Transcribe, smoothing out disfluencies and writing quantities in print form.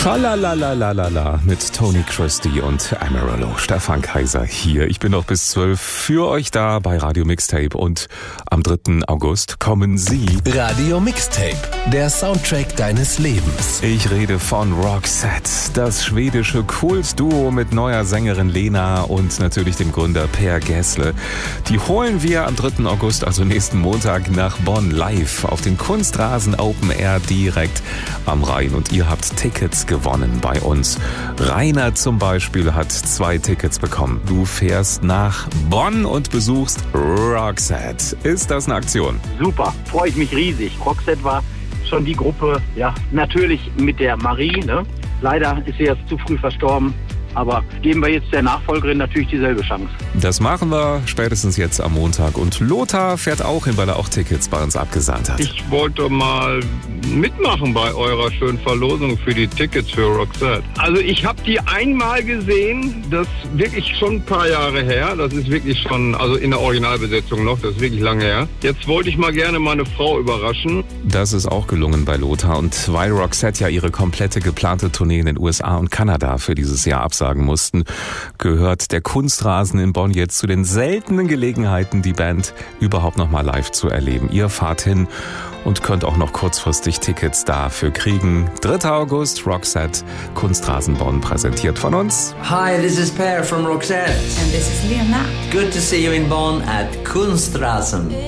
Schalalalala mit Tony Christie und Amarillo. Stefan Kaiser hier. Ich bin noch bis 12 für euch da bei Radio Mixtape und am 3. August kommen Sie. Radio Mixtape, der Soundtrack deines Lebens. Ich rede von Roxette, das schwedische Kultduo mit neuer Sängerin Lena und natürlich dem Gründer Per Gessle. Die holen wir am 3. August, also nächsten Montag, nach Bonn live auf den Kunstrasen Open Air direkt am Rhein. Und ihr habt Tickets gewonnen bei uns. Rainer zum Beispiel hat 2 Tickets bekommen. Du fährst nach Bonn und besuchst Roxette. Ist das eine Aktion? Super, freue ich mich riesig. Roxette war schon die Gruppe, ja, natürlich mit der Marie, ne? Leider ist sie jetzt zu früh verstorben. Aber geben wir jetzt der Nachfolgerin natürlich dieselbe Chance. Das machen wir spätestens jetzt am Montag. Und Lothar fährt auch hin, weil er auch Tickets bei uns abgesandt hat. Ich wollte mal mitmachen bei eurer schönen Verlosung für die Tickets für Roxette. Also ich habe die einmal gesehen, das ist wirklich schon ein paar Jahre her. Das ist wirklich schon, also in der Originalbesetzung noch, das ist wirklich lange her. Jetzt wollte ich mal gerne meine Frau überraschen. Das ist auch gelungen bei Lothar. Und weil Roxette ja ihre komplette geplante Tournee in den USA und Kanada für dieses Jahr absagen mussten, gehört der Kunstrasen in Bonn jetzt zu den seltenen Gelegenheiten, die Band überhaupt noch mal live zu erleben. Ihr fahrt hin und könnt auch noch kurzfristig Tickets dafür kriegen. 3. August, Roxette, Kunstrasen Bonn, präsentiert von uns. Hi, this is Per from Roxette. And this is Lena. Good to see you in Bonn at Kunstrasen.